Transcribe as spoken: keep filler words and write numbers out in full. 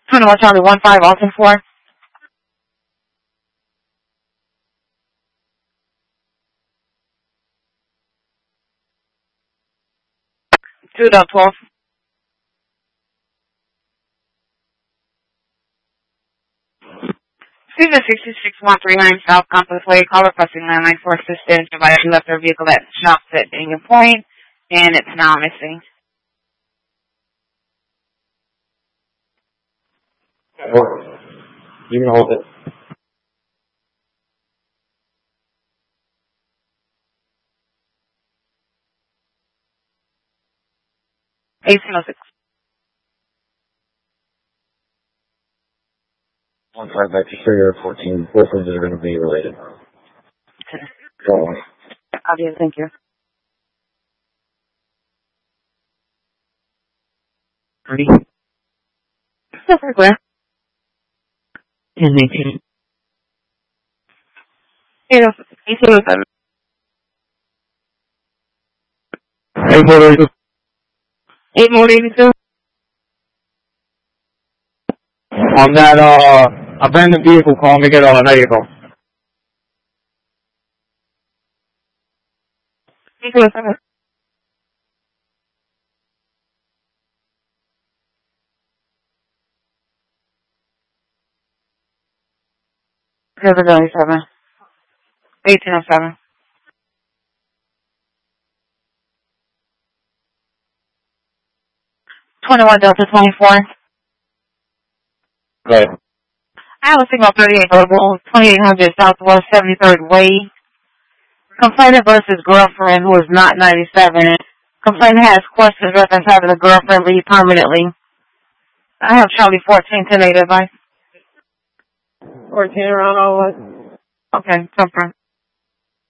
twenty-one Charlie one five Alton four. two dot twelve. Cesar sixty-six one three nine South Compass Way, caller pressing nine nine four assistance. Provided she left her vehicle at shops at Indian Point, and it's now missing. You can hold it. eighteen oh six. One five back to Superior fourteen. Both of them are going to be related. Okay. Go on. I'll do it. Thank you. Ready? Super clear. ten eighteen. eighteen oh seven. eight more eighty-two. eight more eighty-two. On that, uh, abandoned vehicle, call me, get on a vehicle. eighteen oh seven. seven ninety-seven. eighteen oh seven. twenty-one Delta twenty-four. Right. I have a signal thirty-eight verbal, twenty-eight hundred Southwest seventy-third Way. Complainant versus girlfriend who is not ninety-seven. Complainant has questions reference having the girlfriend leave permanently. I have Charlie fourteen ten eight advice. fourteen around all what? Okay, confirm.